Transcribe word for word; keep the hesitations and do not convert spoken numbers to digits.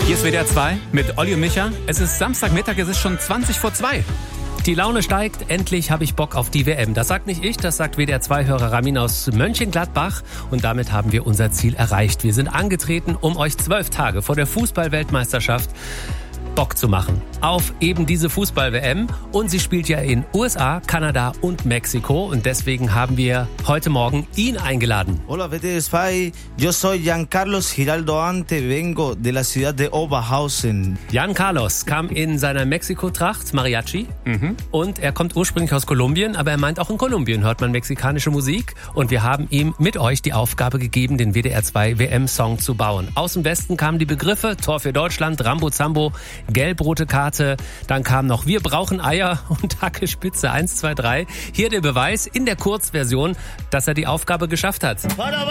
Hier ist W D R zwei mit Olli und Micha. Es ist Samstagmittag, es ist schon zwanzig vor zwei. Die Laune steigt, endlich habe ich Bock auf die W M. Das sagt nicht ich, das sagt W D R zwei-Hörer Ramin aus Mönchengladbach. Und damit haben wir unser Ziel erreicht. Wir sind angetreten, um euch zwölf Tage vor der Fußball-Weltmeisterschaft Bock zu machen auf eben diese Fußball-W M. Und sie spielt ja in U S A, Kanada und Mexiko. Und deswegen haben wir heute Morgen ihn eingeladen. Hola W D R zwei, yo soy Giancarlos Giraldo Ante, vengo de la ciudad de Oberhausen. Jan Carlos kam in seiner Mexiko-Tracht, Mariachi. Mhm. Und er kommt ursprünglich aus Kolumbien, aber er meint, auch in Kolumbien hört man mexikanische Musik. Und wir haben ihm mit euch die Aufgabe gegeben, den W D R zwei W M-Song zu bauen. Aus dem Westen kamen die Begriffe Tor für Deutschland, Rambo Zambo, gelb-rote Karte. Dann kam noch Wir brauchen Eier und Hacke Spitze eins, zwei, drei. Hier der Beweis in der Kurzversion, dass er die Aufgabe geschafft hat.